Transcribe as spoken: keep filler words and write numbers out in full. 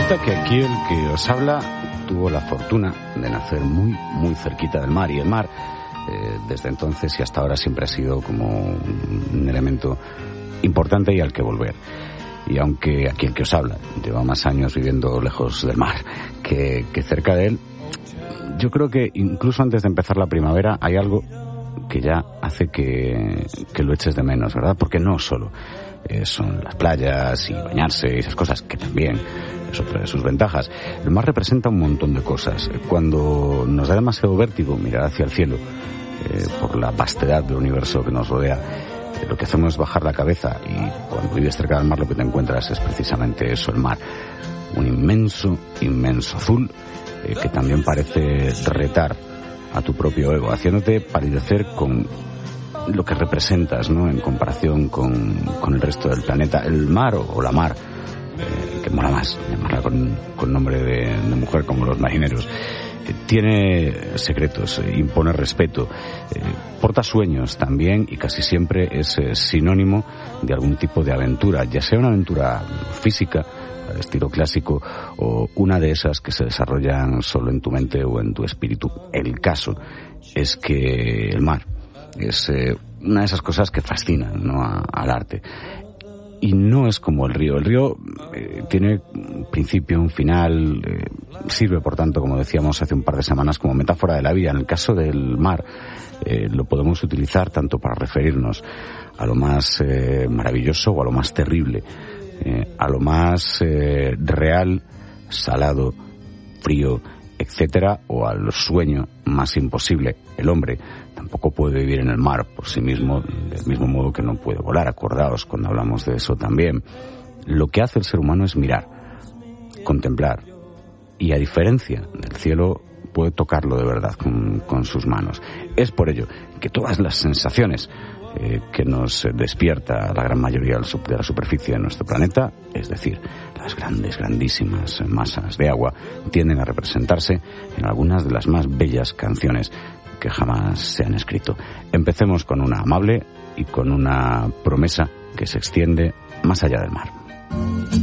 Resulta que aquí el que os habla tuvo la fortuna de nacer muy, muy cerquita del mar, y el mar, eh, desde entonces y hasta ahora, siempre ha sido como un elemento importante y al que volver. Y aunque aquí el que os habla lleva más años viviendo lejos del mar que, que cerca de él, yo creo que incluso antes de empezar la primavera hay algo que ya hace que, que lo eches de menos, ¿verdad? Porque no solo eh, son las playas y bañarse y esas cosas, que también es otra de sus ventajas. El mar representa un montón de cosas. Cuando nos da demasiado vértigo mirar hacia el cielo, eh, por la vastedad del universo que nos rodea, eh, lo que hacemos es bajar la cabeza, y cuando vives cerca del mar lo que te encuentras es precisamente eso, el mar. Un inmenso, inmenso azul, eh, que también parece retar a tu propio ego, haciéndote palidecer con lo que representas, ¿no?, en comparación con, con el resto del planeta. El mar o, o la mar, eh, que mola más llamarla con, con nombre de, de mujer, como los marineros, eh, tiene secretos, eh, impone respeto, eh, porta sueños también, y casi siempre es eh, sinónimo de algún tipo de aventura, ya sea una aventura física, estilo clásico, o una de esas que se desarrollan solo en tu mente o en tu espíritu. El caso es que el mar es eh, una de esas cosas que fascinan, ¿no?, a, al arte. Y no es como el río. El río eh, tiene un principio, un final, eh, sirve, por tanto, como decíamos hace un par de semanas, como metáfora de la vida. En el caso del mar, eh, lo podemos utilizar tanto para referirnos a lo más eh, maravilloso o a lo más terrible, Eh, a lo más eh, real, salado, frío, etcétera, o al sueño más imposible. El hombre tampoco puede vivir en el mar por sí mismo, del mismo modo que no puede volar. Acordaos cuando hablamos de eso también. Lo que hace el ser humano es mirar, contemplar, y a diferencia del cielo, puede tocarlo de verdad con, con sus manos. Es por ello que todas las sensaciones Eh, que nos despierta la gran mayoría de la superficie de nuestro planeta, es decir, las grandes, grandísimas masas de agua, tienden a representarse en algunas de las más bellas canciones que jamás se han escrito. Empecemos con una amable y con una promesa que se extiende más allá del mar.